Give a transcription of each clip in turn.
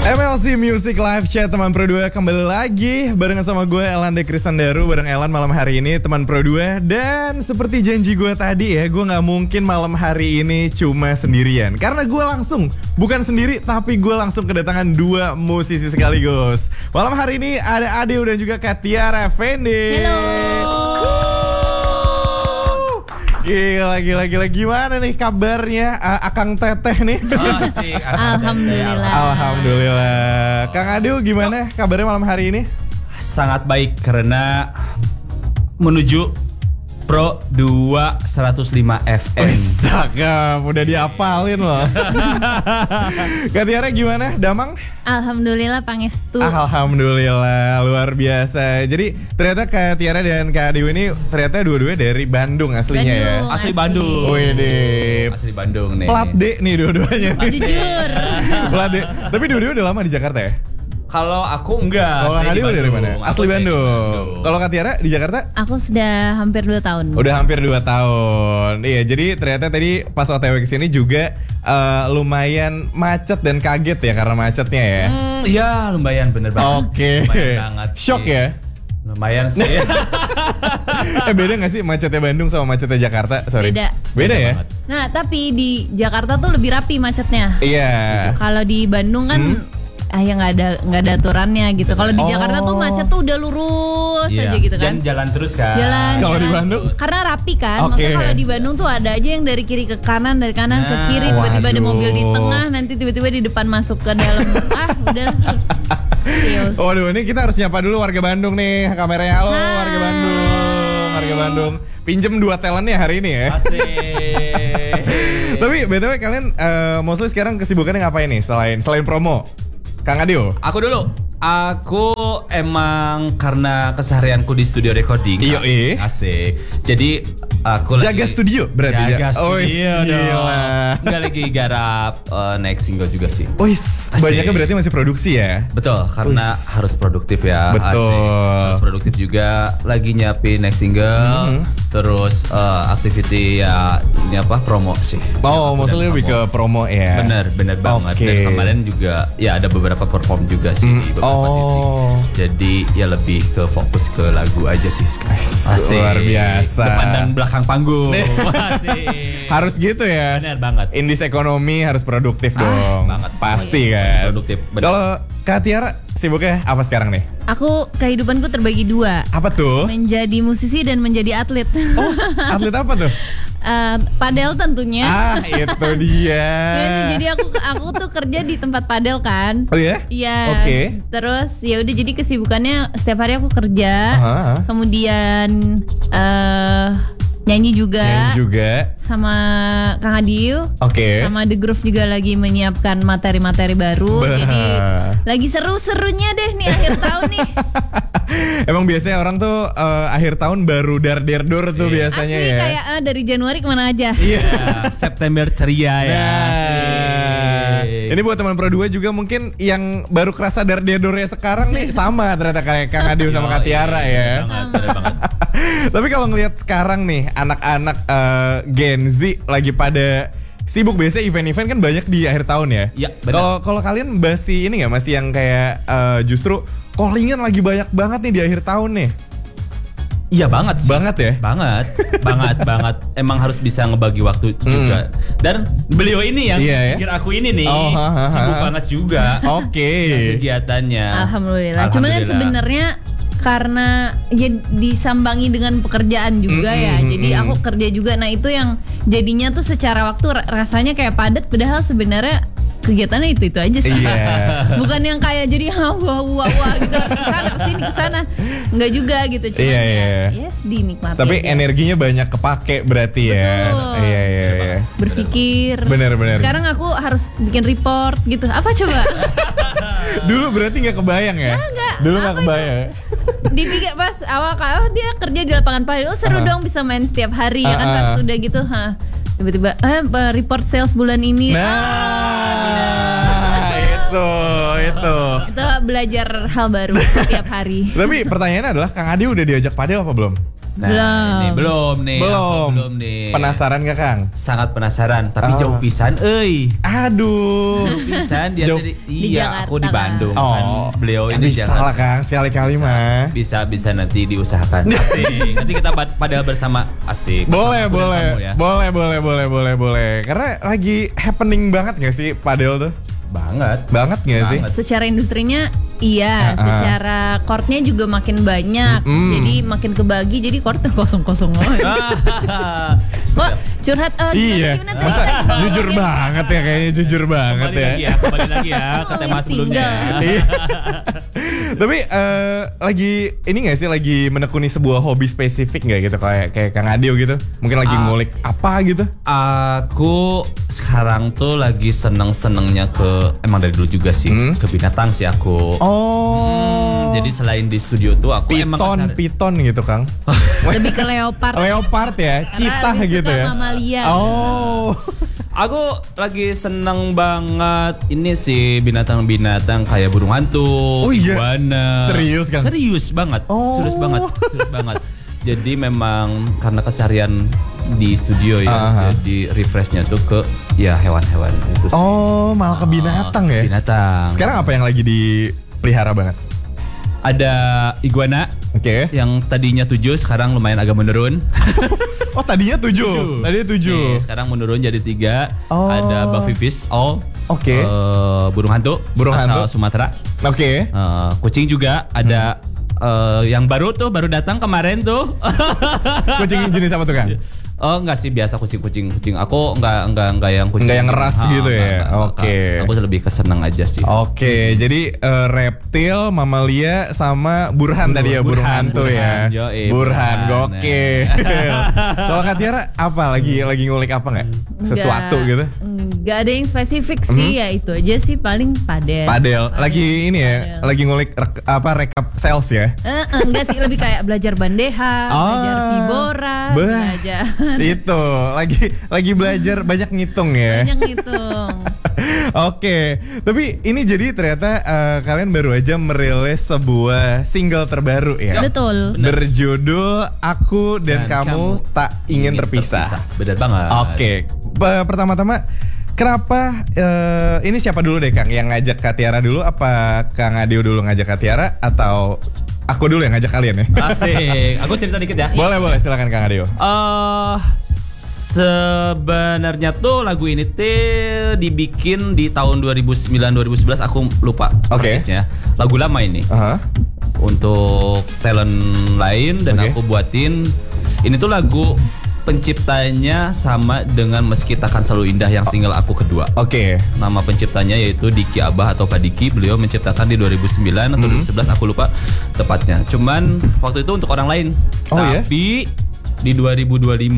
MLC Music Live Chat teman Pro 2 kembali lagi barengan sama gue Elande Krisandaru. Bareng Elan malam hari ini teman Pro 2. Dan seperti janji gue tadi ya, gue gak mungkin malam hari ini cuma sendirian. Karena gue langsung, bukan sendiri tapi gue langsung kedatangan dua musisi sekaligus. Malam hari ini ada Adeo dan juga Katiara Effendi. Halo. Gila. Gimana nih kabarnya Akang Teteh nih? Asik. Alhamdulillah. Alhamdulillah. Kang Adeo gimana kabarnya malam hari ini? Sangat baik karena menuju Pro 2 105 FM. Wih, cakep, udah diapalin loh. Kak Tiara gimana, Damang? Alhamdulillah pangestu. Alhamdulillah, luar biasa. Jadi ternyata Kak Tiara dan Kak Adeo ini ternyata dua-duanya dari Bandung aslinya ya. Asli Bandung. Wih deh. Asli Bandung nih. Plat D nih dua-duanya. Jujur. Plat D. Tapi dua-duanya udah lama di Jakarta ya? Kalau aku enggak. Kalau Kak Adeo dari mana? Asli Bandung. Kalau Kak Tiara di Jakarta? Aku sudah hampir 2 tahun. Udah hampir 2 tahun. Iya, jadi ternyata tadi pas OTW kesini juga lumayan macet dan kaget ya karena macetnya ya. Iya, lumayan bener banget. Oke. Lumayan banget sih. Shock ya? Lumayan sih. Beda gak sih macetnya Bandung sama macetnya Jakarta? Sorry. Beda ya? Banget. Nah, tapi di Jakarta tuh lebih rapi macetnya. Iya. Kalau di Bandung kan ya nggak ada aturannya gitu. Kalau di Jakarta tuh macet tuh udah lurus Iya. aja gitu kan. Dan jalan terus kan. Kalau di Bandung? Karena rapi kan. Oke. Maksudnya kalau di Bandung tuh ada aja yang dari kiri ke kanan, dari kanan ke kiri, tiba-tiba ada waduh. mobil di tengah, nanti tiba-tiba di depan masuk ke dalam. Udah. Chaos. Waduh, ini kita harus nyapa dulu warga Bandung nih kameranya. Halo warga Bandung. Pinjem 2 talentnya hari ini ya. Asik. Tapi BTW kalian mostly sekarang kesibukannya ngapain nih selain promo? Kang Adeo? Aku dulu. Aku emang karena keseharianku di studio recording. Iya. Asik. Jadi aku Jaga lagi studio berarti ya? Jaga studio Oh, dong. gila. Enggak lagi garap next single juga sih. Wis, banyaknya berarti masih produksi ya? Betul, karena harus produktif ya. Betul. Asik. Harus produktif juga. Lagi nyiapin next single. Terus activity ya ini apa promo sih. Oh, Ya, maksudnya dan lebih ke promo ya? Bener banget. Oke. Dan kemarin juga ya ada beberapa perform juga sih di beberapa titik. Jadi ya lebih ke fokus ke lagu aja sih sekarang. Asik. Luar biasa. Depan dan belakang panggung. Asik. Harus gitu ya? Bener banget. Indis ekonomi harus produktif dong. banget. Pasti kan. Produktif. bener. Kalau Kak Tiara sibuknya apa sekarang nih? Aku kehidupanku terbagi 2. Apa tuh? Menjadi musisi dan menjadi atlet. Oh, atlet apa tuh? Padel tentunya. Itu dia. Jadi aku tuh kerja di tempat padel kan. Oh ya? Iya. Oke. Terus ya udah jadi kesibukannya setiap hari aku kerja. Aha. Kemudian nyanyi juga. Sama Kang Adeo. Oke. Sama The Groove juga lagi menyiapkan materi-materi baru. Bah. Jadi lagi seru-serunya deh nih akhir tahun nih. Emang biasanya orang tuh akhir tahun baru dar-der-dor tuh biasanya Asli ya. kayak dari Januari kemana aja. Iya. Ya, September ceria ya. Asik. Ini buat teman Pro 2 juga mungkin yang baru kerasa dar-der-dornya sekarang nih sama ternyata kayak Kang Adeo sama Kak Tiara ya. Bener banget. Tapi kalau ngelihat sekarang nih anak-anak Gen Z lagi pada sibuk, biasanya event-event kan banyak di akhir tahun ya. Iya, benar. Kalau kalian masih ini nggak, masih yang kayak justru callingan lagi banyak banget nih di akhir tahun nih. Iya banget sih. Banget ya? Banget. Emang harus bisa ngebagi waktu juga. Dan beliau ini yang Iya, ya? pikir aku ini nih Oh, sibuk banget juga. Oke. Kegiatannya. Alhamdulillah. Cuman kan sebenarnya karena ya disambangi dengan pekerjaan juga ya. Jadi aku kerja juga. Nah, itu yang jadinya tuh secara waktu rasanya kayak padat, padahal sebenarnya kegiatannya itu aja sih. Iya. Bukan yang kayak jadi wah gitu harus kesana enggak juga gitu. Cuma Iya. dinikmati Tapi aja. energinya banyak kepake berarti ya. Betul. Iya. Berpikir. Bener. Sekarang aku harus bikin report gitu. Apa coba? Dulu berarti nggak kebayang ya? Enggak. Dulu nggak kebayang. Dipikir pas awal dia kerja di lapangan padel, seru dong bisa main setiap hari ya kan. Pas sudah gitu, tiba-tiba report sales bulan ini. Itu. Itu belajar hal baru setiap hari. Tapi pertanyaannya adalah Kang Adi udah diajak padel apa belum? Nah, ini belum nih. Belum nih. Penasaran gak Kang? Sangat penasaran, tapi jauh pisan Aduh. Jauh pisan dia Jauh. tadi. Di Iya, aku di Jakarta, Bandung Oh, kan. Beliau ya ini bisa Jakarta. lah Kang, sekali-kali mah. Bisa nanti diusahakan. Asik. Nanti kita padahal bersama asik. Boleh, bersama aku dan kamu ya. boleh. Karena lagi happening banget gak sih padel tuh? Banget. Banget gak sih? Secara industrinya iya, secara courtnya juga makin banyak, jadi makin kebagi, jadi courtnya kosong-kosong lagi. Kok curhat? Iya, Gimana masa tadi? jujur banget ya, kayaknya jujur banget ya. Kembali lagi ya ke tema sebelumnya. Iya. Tapi lagi ini gak sih, lagi menekuni sebuah hobi spesifik gak gitu, kayak Kang Adio gitu? Mungkin lagi ngulik apa gitu? Aku sekarang tuh lagi seneng-senengnya emang dari dulu juga sih, ke binatang sih aku. Oh. Jadi selain di studio tuh aku emang Piton gitu Kang. Lebih ke leopard. Leopard ya, citah lebih gitu suka ya. mamalia. Oh. Aku lagi seneng banget ini sih binatang-binatang kayak burung hantu, Oh iya? iguana. Serius, Kang? Serius banget, Oh. serius banget. Jadi memang karena keseharian di studio ya, jadi refreshnya tuh ke ya hewan-hewan itu sih. Oh, malah ke binatang ya. Binatang. Sekarang apa yang lagi dipelihara banget? Ada iguana Oke. yang tadinya 7 sekarang lumayan agak menurun. Oh, tadinya 7. Tadinya 7. Nih, sekarang menurun jadi 3. Oh. Ada buffyfish, Oke. burung hantu, Burung asal hantu. Sumatera. Oke. Kucing juga ada. Yang baru datang kemarin tuh. Kucing jenis apa tuh Kang? Oh enggak sih, biasa kucing. Aku enggak yang kucing. Enggak yang ngeras gitu ya? Oke. Aku lebih kesenang aja sih. Oke, jadi reptil, mamalia sama burhan tadi ya, burung hantu ya. Yoi, Burhan, burhan. gokil. Kalau Kak Tiara apa lagi ngulik apa nggak? Sesuatu gitu? Nggak ada yang spesifik sih, ya itu aja sih, paling padel. Padel. Lagi ini ya, lagi ngulik rekap sales ya. Enggak sih, lebih kayak belajar bandeha, belajar vibora, belajar. Itu lagi belajar banyak ngitung ya. Banyak ngitung. Oke, tapi ini jadi ternyata kalian baru aja merilis sebuah single terbaru ya. Betul. Berjudul Aku dan Kamu Tak Ingin Terpisah. Benar banget. Oke, pertama-tama kenapa ini siapa dulu deh Kang yang ngajak Kak Tiara dulu? Apa Kang Adio dulu ngajak Kak Tiara atau aku dulu yang ngajak kalian ya? Asik. Aku cerita dikit ya. Boleh silakan Kang Adio. Sebenarnya tuh lagu ini tuh dibikin di tahun 2009-2011, aku lupa persisnya. Lagu lama ini. Untuk talent lain dan aku buatin. Ini tuh lagu penciptanya sama dengan Meski Takkan Selalu Indah yang single aku kedua. Oke. Nama penciptanya yaitu Diki Abah atau Pak Diki. Beliau menciptakan di 2009 atau 2011, aku lupa tepatnya. Cuman waktu itu untuk orang lain. Tapi di 2026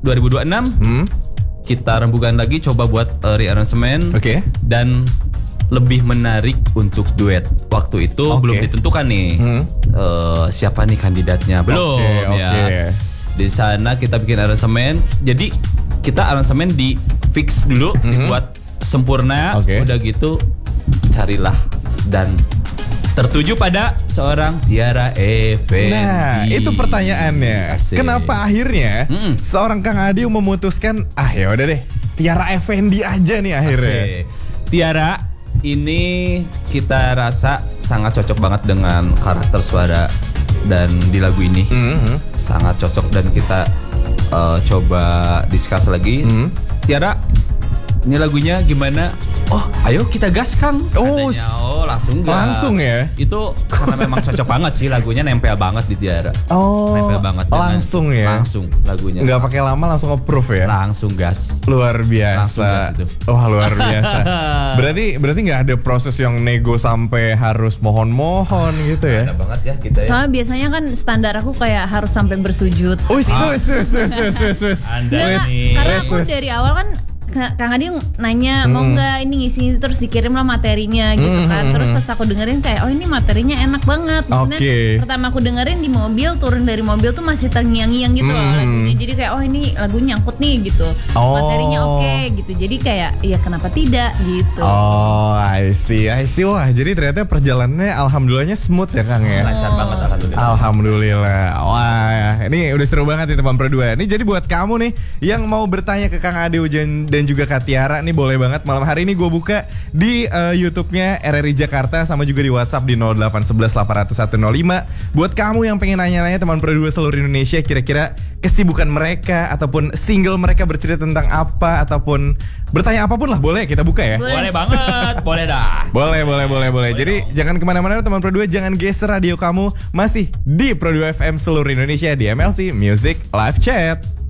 kita rembukan lagi, coba buat rearrangement. Dan lebih menarik untuk duet. Waktu itu belum ditentukan nih siapa nih kandidatnya, belum ya. Di sana kita bikin aransemen. Jadi kita aransemen di fix dulu, dibuat sempurna. Udah gitu carilah dan tertuju pada seorang Tiara Effendi. Nah, itu pertanyaannya. Asik. Kenapa akhirnya seorang Kang Adio memutuskan ya udah deh Tiara Effendi aja nih akhirnya. Asik. Tiara ini kita rasa sangat cocok banget dengan karakter suara dan di lagu ini sangat cocok, dan kita coba discuss lagi. Tiara, ini lagunya gimana? Oh, ayo kita gas Kang. Katanya, langsung gas. Langsung ya? Itu karena memang cocok banget sih, lagunya nempel banget di Tiara. Nempel banget. Langsung ya? Langsung lagunya. Nggak pakai lama, langsung approve ya? Langsung gas. Luar biasa. Langsung gas itu. Wah, luar biasa. Berarti nggak ada proses yang nego sampai harus mohon-mohon gitu ya? Ada banget ya kita ya. Soalnya biasanya kan standar aku kayak harus sampai bersujud. Wis. Karena aku dari awal kan Kang Adi nanya mau nggak ini ngisi, terus dikirim lah materinya gitu kan. Terus pas aku dengerin kayak ini materinya enak banget. Maksudnya pertama aku dengerin di mobil, turun dari mobil tuh masih terngiang-ngiang gitu loh lagunya. Jadi kayak ini lagu nyangkut nih gitu. Materinya oke gitu. Jadi kayak ya kenapa tidak gitu. I see. Wah, jadi ternyata perjalanannya alhamdulillahnya smooth ya Kang ya. Lancar banget alhamdulillah. Alhamdulillah. Wah, ini udah seru banget nih teman Pro 2. Ini jadi buat kamu nih yang mau bertanya ke Kang Ade dan juga Kak Tiara nih boleh banget. Malam hari ini gue buka di YouTube-nya RRI Jakarta sama juga di WhatsApp di 0811 800 105. Buat kamu yang pengen nanya-nanya teman Pro 2 seluruh Indonesia, kira-kira kesibukan mereka ataupun single mereka bercerita tentang apa ataupun bertanya apapun lah, boleh kita buka ya. Boleh banget, boleh dah. Boleh. Jadi jangan kemana-mana teman Pro 2, jangan geser radio kamu, masih di Pro 2 FM seluruh Indonesia di MLC Music Live Chat.